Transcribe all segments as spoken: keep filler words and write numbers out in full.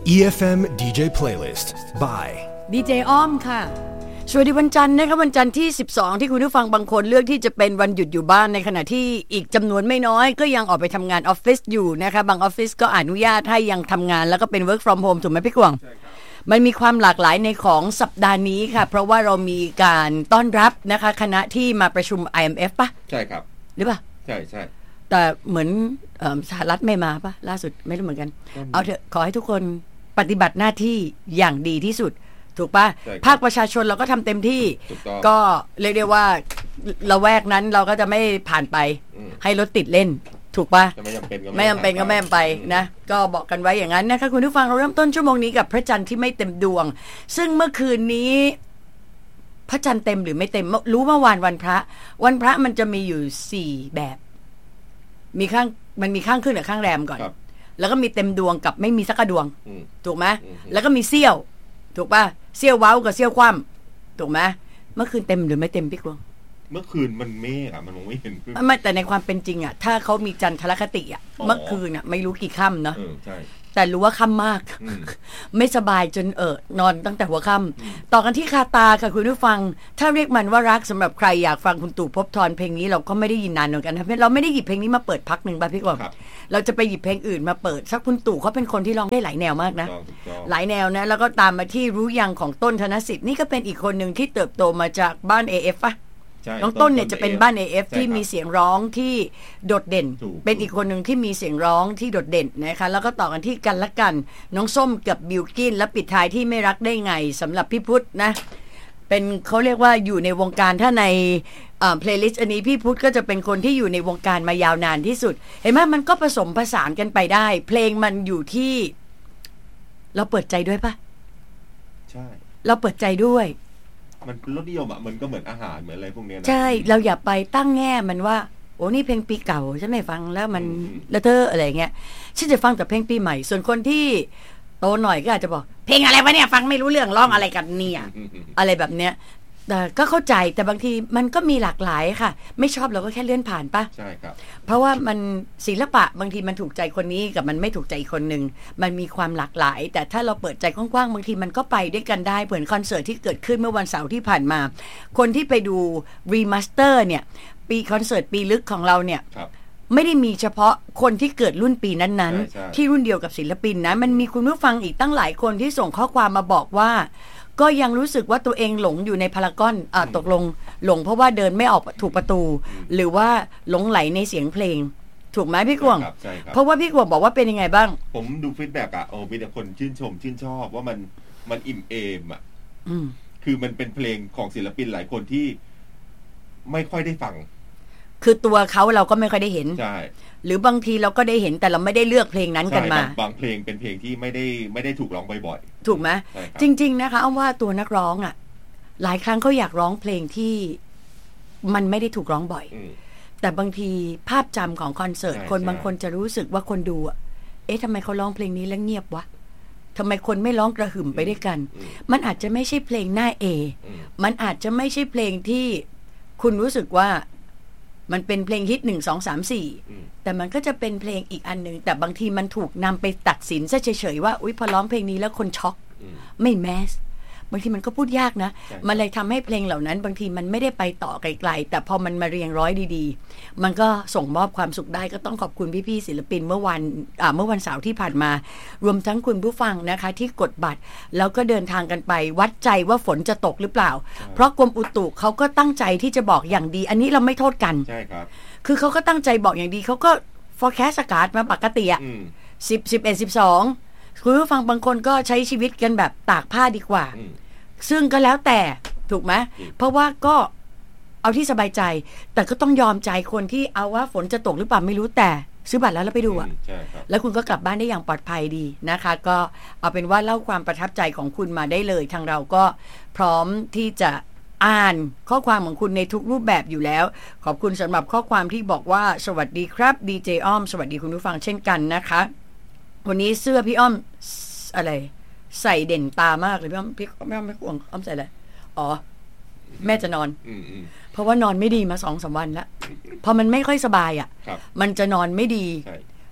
อี เอฟ เอ็ม ดี เจ Playlist by ดี เจ อ้อมค่ะสวัสดีวันจันทร์นะครับวันจันทร์ที่สิบสองที่คุณผู้ฟังบางคนเลือกที่จะเป็นวันหยุดอยู่บ้านในขณะที่อีกจำนวนไม่น้อยก็ยังออกไปทำงานออฟฟิศอยู่นะคะบางออฟฟิศก็อนุญาตให้ยังทำงานแล้วก็เป็น work from home ถูกไหมพี่กวางมันมีความหลากหลายในของสัปดาห์นี้ค่ะเพราะว่าเรามีการต้อนรับนะคะคณะที่มาประชุม ไอ เอ็ม เอฟ ป่ะใช่ครับหรือเปล่าใช่ใช่แต่เหมือนสหรัฐไม่มาป่ะล่าสุดไม่รู้เหมือนกันเอาเถอะขอให้ทุกคนปฏิบัติหน้าที่อย่างดีที่สุดถูกป่ะภาคประชาชนเราก็ทำเต็มที่ก็เรียกได้ว่าละแวกนั้นเราก็จะไม่ผ่านไปให้รถติดเล่นถูกป่ะไม่จำเป็นก็ไม่จำเป็นก็ไม่จำไปนะก็บอกกันไว้อย่างนั้นนะคะคุณผู้ฟังเราเริ่มต้นชั่วโมงนี้กับพระจันทร์ที่ไม่เต็มดวงซึ่งเมื่อคืนนี้พระจันทร์เต็มหรือไม่เต็มรู้เมื่อวานวันพระวันพระมันจะมีอยู่สี่แบบมีข้างมันมีข้างขึ้นกับข้างแรมก่อนแล้วก็มีเต็มดวงกับไม่มีสักดวงถูกไหมแล้วก็มีเสี้ยวถูกป่ะเสี้ยวเว้ากับเสี้ยวคว่ำถูกไหมเมื่อคืนเต็มหรือไม่เต็มพี่กวงเมื่อคืนมันเมฆอ่ะมันมองไม่เห็นไม่แต่ในความเป็นจริงอ่ะถ้าเขามีจันทรคติอ่ะเมื่อคืนอ่ะไม่รู้กี่ค่ำเนาะใช่แต่รู้ว่าค่ำมากไม่สบายจนเออนอนตั้งแต่หัวค่ำต่อกันที่คาตาค่ะคุณผู้ฟังถ้าเรียกมันว่ารักสำหรับใครอยากฟังคุณตู่ภพธรเพลงนี้เราก็ไม่ได้ยินนานเหมือนกันนะเราไม่ได้หยิบเพลงนี้มาเปิดพักหนึ่งป่ะพี่กวางเราจะไปหยิบเพลงอื่นมาเปิดสักคุณตู่เขาเป็นคนที่ร้องได้หลายแนวมากนะหลายแนวนะแล้วก็ตามมาที่รู้ยังของต้นธนสิทธิ์นี่ก็เป็นอีกคนหนึ่งที่เติบโตมาจากบ้าน เอ เอฟ ป่ะน้องต้นเนี่ยจะเป็นบ้าน เอ เอฟ ที่มีเสียงร้องที่โดดเด่นเป็นอีกคนหนึ่งที่มีเสียงร้องที่โดดเด่นนะคะแล้วก็ต่อกันที่กันละกันน้องส้มกับบิวกินและปิดท้ายที่ไม่รักได้ไงสำหรับพี่พุทธนะเป็นเขาเรียกว่าอยู่ในวงการถ้าในเพลย์ลิสต์อันนี้พี่พุทธก็จะเป็นคนที่อยู่ในวงการมายาวนานที่สุดเห็นไหมมันก็ผสมผสานกันไปได้เพลงมันอยู่ที่เราเปิดใจด้วยปะใช่เราเปิดใจด้วยมันรสนิยมอ่ะมันก็เหมือนอาหารเหมือนอะไรพวกนี้นะใช่เราอย่าไปตั้งแง่มันว่าโอ้นี่เพลงปีเก่าฉันไม่ฟังแล้วมันละเทอะอะไรเงี้ยฉันจะฟังแต่เพลงปีใหม่ส่วนคนที่โตหน่อยก็อาจจะบอกเพลงอะไรวะเนี่ยฟังไม่รู้เรื่องร้องอะไรกันเนี่ยอะไรแบบเนี้ยแต่ก็เข้าใจแต่บางทีมันก็มีหลากหลายค่ะไม่ชอบเราก็แค่เลื่อนผ่านปะใช่ครับเพราะว่ามันศิลปะบางทีมันถูกใจคนนี้กับมันไม่ถูกใจคนหนึ่งมันมีความหลากหลายแต่ถ้าเราเปิดใจกว้างๆบางทีมันก็ไปด้วยกันได้เหมือนคอนเสิร์ตที่เกิดขึ้นเมื่อวันเสาร์ที่ผ่านมาคนที่ไปดูรีมาสเตอร์เนี่ยปีคอนเสิร์ตปีลึกของเราเนี่ยไม่ได้มีเฉพาะคนที่เกิดรุ่นปีนั้นๆที่รุ่นเดียวกับศิลปินนะมันมีคุณผู้ฟังอีกตั้งหลายคนที่ส่งข้อความมาบอกว่าก็ยังรู้สึกว่าตัวเองหลงอยู่ในพารากอนอ่าตกลงหลงเพราะว่าเดินไม่ออกถูกประตูหรือว่าหลงไหลในเสียงเพลงถูกไหมพี่กวงเพราะว่าพี่กวงบอกว่าเป็นยังไงบ้างผมดูฟีดแบ็กอ่ะโอ้มีแต่คนชื่นชมชื่นชอบว่ามันมันอิ่มเอมอ่ะคือมันเป็นเพลงของศิลปินหลายคนที่ไม่ค่อยได้ฟังคือตัวเขาเราก็ไม่ค่อยได้เห็นใช่หรือบางทีเราก็ได้เห็นแต่เราไม่ได้เลือกเพลงนั้นกันมาบางเพลงเป็นเพลงที่ไม่ได้ไม่ได้ถูกร้องบ่อยๆถูกไหมจริงๆนะคะเอาว่าตัวนักร้องอ่ะหลายครั้งเขาอยากร้องเพลงที่มันไม่ได้ถูกร้องบ่อยแต่บางทีภาพจำของคอนเสิร์ตคนบางคนจะรู้สึกว่าคนดูอ่ะเอ๊ะทำไมเขาร้องเพลงนี้แล้วเงียบวะทำไมคนไม่ร้องกระหึ่มไปด้วยกันมันอาจจะไม่ใช่เพลงหน้าเอมันอาจจะไม่ใช่เพลงที่คุณรู้สึกว่ามันเป็นเพลงฮิตหนึ่งสองสามสี่แต่มันก็จะเป็นเพลงอีกอันหนึ่งแต่บางทีมันถูกนำไปตัดสินซะเฉยๆว่าอุ๊ยพอร้องเพลงนี้แล้วคนช็อกไม่แมสบางทีมันก็พูดยากนะมันเลยทำให้เพลงเหล่านั้นบางทีมันไม่ได้ไปต่อไกลๆแต่พอมันมาเรียงร้อยดีๆมันก็ส่งมอบความสุขได้ก็ต้องขอบคุณพี่ๆศิลปินเมื่อวันอ่าเมื่อวันเสาร์ที่ผ่านมารวมทั้งคุณผู้ฟังนะคะที่กดบัตรแล้วก็เดินทางกันไปวัดใจว่าฝนจะตกหรือเปล่าเพราะกรมอุตุเขาก็ตั้งใจที่จะบอกอย่างดีอันนี้เราไม่โทษกันใช่ครับคือเขาก็ตั้งใจบอกอย่างดีเขาก็ forecast อากาศมาปกติอ่ะสิบ สิบเอ็ด สิบสองคุณผู้ฟังบางคนก็ใช้ชีวิตกันแบบตากผ้าดีกว่าซึ่งก็แล้วแต่ถูกไหมเพราะว่าก็เอาที่สบายใจแต่ก็ต้องยอมใจคนที่เอาว่าฝนจะตกหรือเปล่าไม่รู้แต่ซื้อบัตรแล้วแล้วไปดูอ่ะแล้วคุณก็กลับบ้านได้อย่างปลอดภัยดีนะคะก็เอาเป็นว่าเล่าความประทับใจของคุณมาได้เลยทางเราก็พร้อมที่จะอ่านข้อความของคุณในทุกรูปแบบอยู่แล้วขอบคุณสำหรับข้อความที่บอกว่าสวัสดีครับดีเจอ้อมสวัสดีคุณผู้ฟังเช่นกันนะคะวันนี้เสื้อพี่อ้อมอะไรใส่เด่นตามากเลยพี่อ้อมพี่ไม่อ้อมไม่กลัวอ้อมใส่อะไรอ๋อแม่จะนอนเพราะว่านอนไม่ดีมาสองสามวันแล้วพอมันไม่ค่อยสบายอ่ะมันจะนอนไม่ดี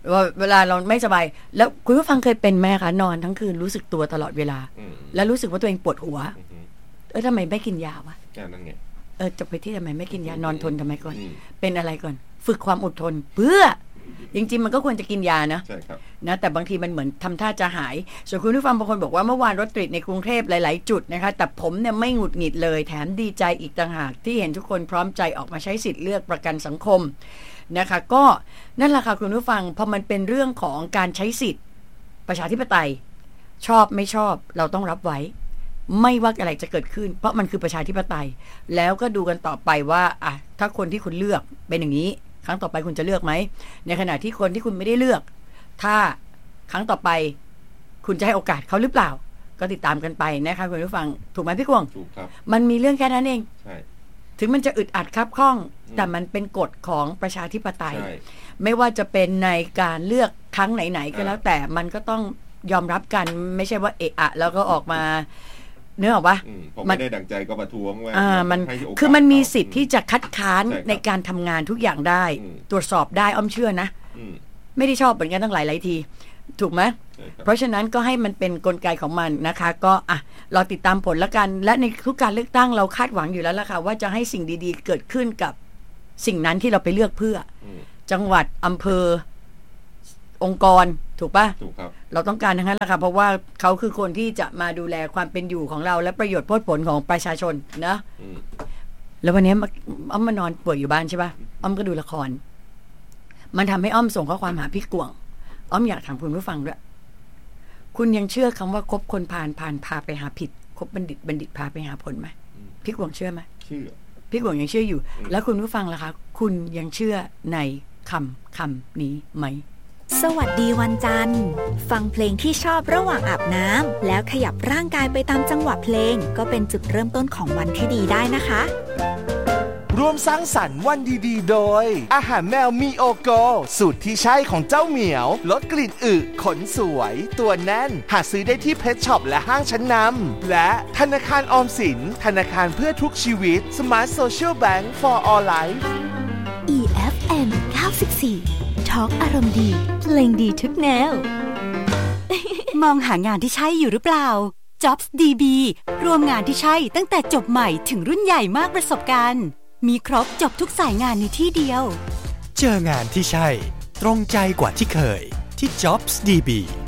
ว่าเวลาเราไม่สบายแล้วคุณผู้ฟังเคยเป็นไหมคะนอนทั้งคืนรู้สึกตัวตลอดเวลาแล้วรู้สึกว่าตัวเองปวดหัวเออทำไมไม่กินยาวะนั่นไงเออจะไปที่ทำไมไม่กินยานอนทนทำไมก่อนเป็นอะไรก่อนฝึกความอดทนเพื่อจริงๆมันก็ควรจะกินยานะใช่ครับนะแต่บางทีมันเหมือนทำท่าจะหายส่วนคุณผู้ฟังบางคนบอกว่าเมื่อวานรถติดในกรุงเทพหลายๆจุดนะคะแต่ผมเนี่ยไม่หงุดหงิดเลยแถมดีใจอีกต่างหากที่เห็นทุกคนพร้อมใจออกมาใช้สิทธิ์เลือกประกันสังคมนะคะก็นั่นแหละค่ะคุณผู้ฟังพอมันเป็นเรื่องของการใช้สิทธิ์ประชาธิปไตยชอบไม่ชอบเราต้องรับไว้ไม่ว่าอะไรจะเกิดขึ้นเพราะมันคือประชาธิปไตยแล้วก็ดูกันต่อไปว่าอ่ะถ้าคนที่คุณเลือกเป็นอย่างนี้ครั้งต่อไปคุณจะเลือกไหมในขณะที่คนที่คุณไม่ได้เลือกถ้าครั้งต่อไปคุณจะให้โอกาสเขาหรือเปล่าก็ติดตามกันไปนะคะคุณผู้ฟังถูกไหมพี่กวงถูกครับมันมีเรื่องแค่นั้นเองใช่ถึงมันจะอึดอัดคับข้องแต่มันเป็นกฎของประชาธิปไตยไม่ว่าจะเป็นในการเลือกครั้งไหนๆก็แล้วแต่มันก็ต้องยอมรับกันไม่ใช่ว่าเอะอะแล้วก็ออกมาเนื้อออกปะมันไม่ได้ดั่งใจก็ประท้วงว่าอ่ามันคือมันมีสิทธิ์ที่จะคัดค้านในการทำงานทุกอย่างได้ตรวจสอบได้อ้อมเชื่อนะไม่ได้ชอบเหมือนกันตั้งหลายหลายทีถูกไหมเพราะฉะนั้นก็ให้มันเป็นกลไกของมันนะคะก็อ่ะเราติดตามผลแล้วกันและในทุกการเลือกตั้งเราคาดหวังอยู่แล้วล่ะค่ะว่าจะให้สิ่งดีๆเกิดขึ้นกับสิ่งนั้นที่เราไปเลือกเพื่อจังหวัดอำเภอองค์กรถูกป่ะถูกครับเราต้องการทั้งนั้นแหละค่ะเพราะว่าเขาคือคนที่จะมาดูแลความเป็นอยู่ของเราและประโยชน์ผลของประชาชนนะแล้ววันนี้อ้อมมานอนป่วยอยู่บ้านใช่ป่ะอ้อมก็ดูละครมันทำให้อ้อมส่งข้อความหาพี่กวงอ้อมอยากถามคุณผู้ฟังด้วยคุณยังเชื่อคำว่าคบคนผ่านผ่านพาไปหาผิดคบบัณฑิตบัณฑิตพาไปหาผลไหมพี่กวงเชื่อไหมเชื่อพี่กวงยังเชื่ออยู่แล้วคุณผู้ฟังล่ะคะคุณยังเชื่อในคำคำนี้ไหมสวัสดีวันจันทร์ฟังเพลงที่ชอบระหว่างอาบน้ำแล้วขยับร่างกายไปตามจังหวะเพลงก็เป็นจุดเริ่มต้นของวันที่ดีได้นะคะร่วมสร้างสรรค์วันดีๆโดยอาหารแมวมีโอโกสูตรที่ใช่ของเจ้าเหมียวลดกลิ่นอึขนสวยตัวแน่นหาซื้อได้ที่เพชรช็อปและห้างชั้นนำและธนาคารออมสินธนาคารเพื่อทุกชีวิต Smart Social Bank for All Life อี เอฟ เอ็ม เก้าสิบสี่ทอล์กอารมณ์ดีเพลงดีทุกแนว มองหางานที่ใช่อยู่หรือเปล่า Jobs ดี บี รวมงานที่ใช่ตั้งแต่จบใหม่ถึงรุ่นใหญ่มากประสบการณ์มีครบจบทุกสายงานในที่เดียวเจองานที่ใช่ตรงใจกว่าที่เคยที่ Jobs ดี บี